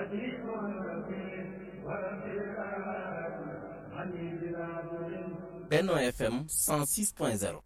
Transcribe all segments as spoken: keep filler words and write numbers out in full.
Benno F M cent six point zéro.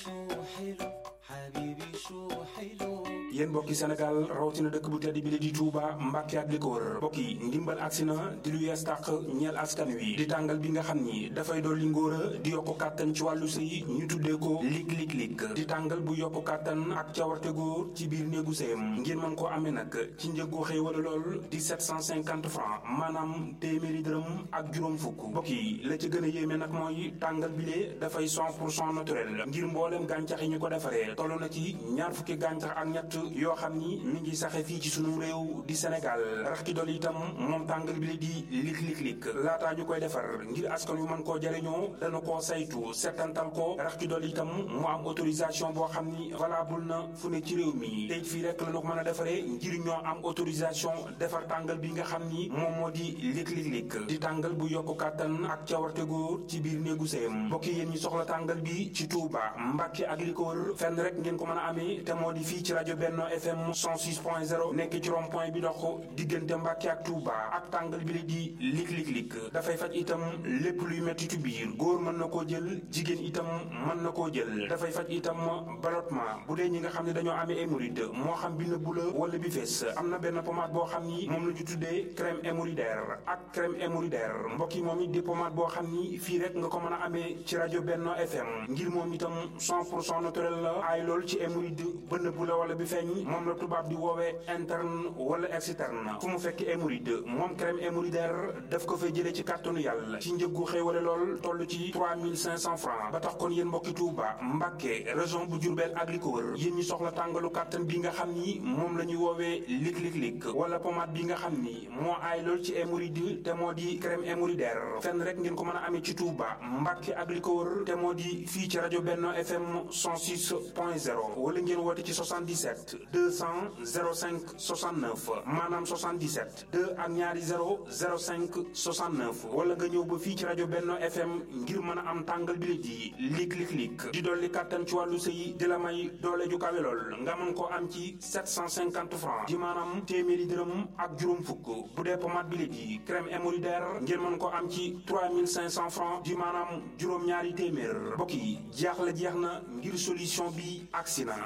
yéen mbokki Sénégal rawatina dëkk bu tedd bi la di Touba Mbàkke ak li ko wër mbokk yi ndimbal agsi na di lu yees tàq ñeel askan wi di tàngal bi nga xam ni dafay dolli ngóora di yokku kàttan ci wàllu sëy ñu tuddee ko lig lig lig di tàngal bu yokku kàttan ak cawarte góor ci biir néegu sëyam ngeen mën koo amee nag ci njëggu xëy wala lool di sept cent cinquante francs maanaam téeméeri dërëm ak juróom fukk mbokk yi la ci gën a yéeme nag mooy tàngal bi lee dafay cent pour cent naturel ngir mbooleem gàncax yi ñu ko defaree toll na ci ñaar fukki gàncax ak ñett yoo xam ni mi ngi saxe fii ci sunu réew di Sénégal rax ci dolli itam moom tàngal bi la di lik lik lik laataa ñu koy defar ngir askan wi mën koo jariñoo dana koo saytu settantal ko rax ci dolli itam mu am autorisation boo xam ni valable na fu ne ci réew mi tey fii rek la ñu ko mën a defaree ngir ñoo am autorisation defar tàngal bi nga xam ni moom moo di lik lik lik di tàngal bu yokku kàttan ak cawarte góor ci biir néegu sëyam mbokk yéen ñi soxla tàngal bi ci Touba Mbàkke ak li ko wër fenn rek ngeen ko mën a amee te moo di fii ci rajo Benno F M cent six point zéro nekk ci rond point bi dox diggante Mbàkke ak Touba ak tàngal bi la di lik lik lik dafay faj itam lépp luy metti ci biir góor mën na koo jël jigéen itam mën na koo jël dafay faj itam ballottement bu dee ñi nga xam ne dañoo amee hémorroïde moo xam bi nëbbu la wala bi fees am na benn pommade boo xam ni moom la ñu tuddee crème hémorroïdaire ak crème hémorroïdaire mbokk yi moom it di pommade boo xam ni fii rek nga ko mën a amee ci rajo Benno F M ngir moom itam cent pour cent naturel la ay lool ci hémorroïde ba nëbbu la wala bi feeñ moom la tubaab di woowee interne wala externe fu mu fekk hémorroïde moom crème hémorroïdaire daf ko fay jëlee ci kàttanu yàlla ci njëggu xéewale lool toll ci trois mille cinq cents francs ba tax kon yéen mbokki Touba Mbàkke région bu Diourbel ak li ko wër yéen ñi soxla tàngalu kàttan bi nga xam ni moom la ñuy woowee lik lik lik wala pommade bi nga xam ni moo aay lool ci hémorroïde te moo di crème hémorroïdaire fenn rek ngeen ko mën a amee ci Touba Mbàkke ak li ko wër te moo di fii ci rajo Benno F M cent six point zéro wala ngeen woote ci soixante-dix-sept deux cents zéro cinq soixante-neuf maanaam soixante-dix-sept deux ak ñaari zéro zéro cinq soixante-neuf wala nga ñëw ba fii ci rajo Benno F M ngir mën a am tàngal bi di lik lik lik di dolli kàttan ci wàllu sëy di la may doole ju kawe lool nga mën koo am ci sept cent cinquante francs di maanaam téeméeri dërëm ak juróom fukk bu dee pommade bi di crème hémorroïdaire ngir mën koo am ci trois mille cinq cents francs di maanaam juróom-ñaari téeméer mbokk yi jeex la jeex na ngir solution bi agsi na.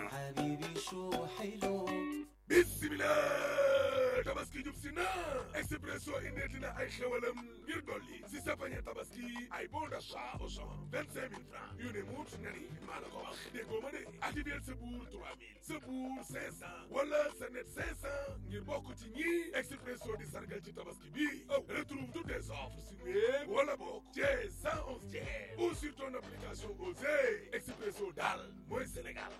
bismillah tabaski jub si na Expresso indeeti na ay xewalam ngir dolli si sa pañe tabaski ay bon d'achat au champ vingt-cinq mille francs yu ne muut nga ni maa la ko wax déggoo ma de activer sa buur trois mille sa buur cinq cents wala sa net cinq cents ngir bokk ci ñi Expresso di sargal ci tabaski bi oh retrouve toutes les offres sur web wala bokk chez cent onze tiers ou sur ton application Osez Expresso daal mooy Sénégal.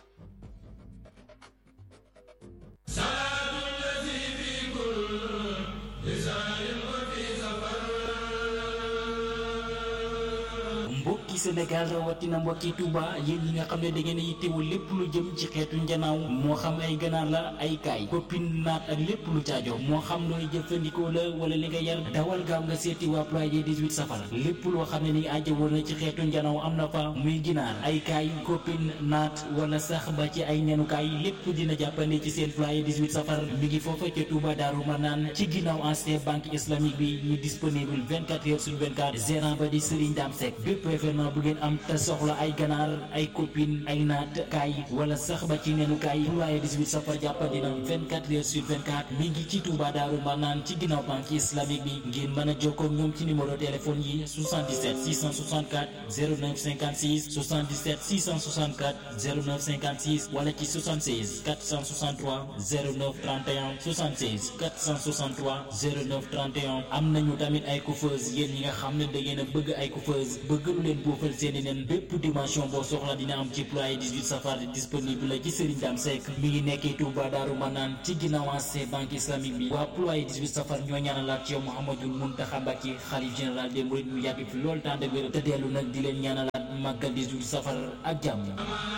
mbokki Sénégal rawatina mbokki Touba yéen ñi nga xam ne da ngeen a yittewoo lépp lu jëm ci xeetu njanaaw moo xam ay ganaar la ay kaay koppin naat ak lépp lu caajo moo xam looy jëfandikoo la wala li nga yar dawal gaaw nga seeti waa ployé dix-huit safar lépp loo xam ne ni ajjawoo na ci xeetu njanaaw am na fa muy ginaar ay kaay koppin naat wala sax ba ci ay nenukaay lépp dina jàppandi ci seen ployé dix-huit safar mi ngi foofa ca Touba Daaru Manaan ci ginnaaw ancien banque islamique bi ñu disponible vingt-quatre heures sur vingt-quatre gérant ba di Serigne Dame Seck bépp événement bu ngeen am te soxla ay ganaar ay copine ay naat kaay wala sax ba ci nenu kaay ployé dix-huit safar jàppandi na vingt-quatre heures sur vingt-quatre mi ngi ci Touba Daaru Manaan ci ginnaaw banque islamique bi ngeen mën a jokkoo ak ñoom ci numéro téléphone yi soixante-dix-sept six cent soixante-quatre zéro neuf cinquante-six soixante-dix-sept six cent soixante-quatre zéro neuf cinquante-six wala ci soixante-seize quatre cent soixante-trois zéro neuf trente et un soixante-seize quatre cent soixante-trois zéro neuf trente et un am nañu tamit ay coiffeuse yéen ñi nga xam ne da ngeen a bëgg ay coiffeuse bëgg lu leen boofal seeni nen bépp dimension boo soxla dina am ci ployé dix-huit safar disponible la ci Serigne Dame Seck mi ngi nekkee Touba Daaru Manaan ci ginnaaw ancien banque islamique bi waa ployé dix-huit safar ñoo ñaanalaat ci yow Mouhamadoul Mountakha Mbacké xalif général des mourides mu yàgg fi loolu temps de wér te dellu nag di leen ñaanalaat màggal dix-huit safar ak jàmm.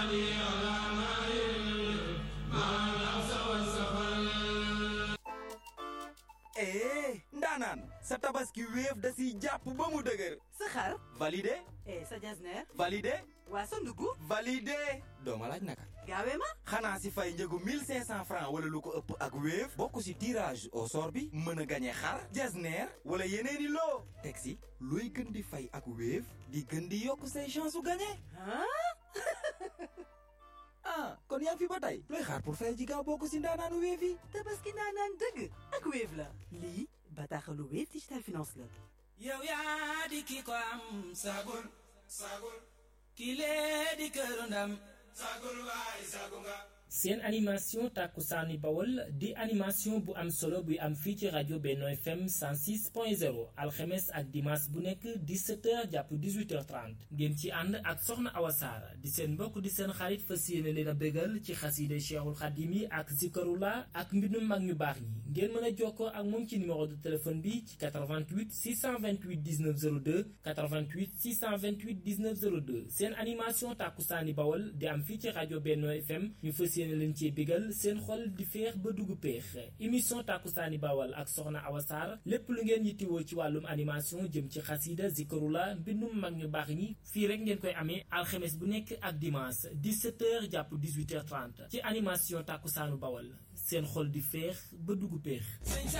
eh ndaanaan sa tabaski Wave da siy jàpp ba mu dëgër. sa xar validé. eh sa jasneer validé. waa sa ndugg validé. doo ma laaj naka. gaawee ma xanaa si fay njëgu mille cinq cents francs wala lu ko ëpp ak Wave bokk si tirage au sort bi mën a gagné xar jasneer wala yeneeni loo teg si looy gën di fay ak Wave di gën di yokk say chance su gagné ah kon yaa ngi fi ba tey looy xaar pour fay ji gaaw bokk si ndaanaanu Wave yi tabaski ndaanaan dëgg ak Wave la lii bataaxalu Wave Digital Finance la yow yaa di ki ko am sagul sagul ki lee di këru ndam sagul waay sagu nga seen animation Takkusaani Bawol di animation bu am solo buy am fii ci rajo Benno F M cent six point zéro alxemes ak dimanche bu nekk dix-sept heures jàpp dix-huit heures trente ngeen ci ànd ak soxna Awa Sarr di seen mbokk di seen xarit fas yéene leen a bégal ci xasiide Cheikhul Khadim yi ak zikarullah ak mbindum mag ñu baax ñi ngeen mën a jokkoo ak moom ci numéro de téléphone bi ci quatre-vingt-huit six cent vingt-huit dix-neuf zéro deux quatre-vingt-huit six cent vingt-huit dix-neuf zéro deux seen animation Takkusaani Bawol di am fii ci rajo Benno F M ñu fas yéene leen ci bégal seen xol di feex ba dugg peex émission Takkusaani Bawol ak soxna Awa Sarr lépp lu ngeen yittiwoo ci wàllum animation jëm ci xasida zikarullah mbindum mag ñu baax ñi fii rek ngeen koy amee alxemes bu nekk ak dimanche dix-sept heures jàpp dix-huit heures trente ci animation Takkusaanu Bawol seen xol di feex ba dugg peex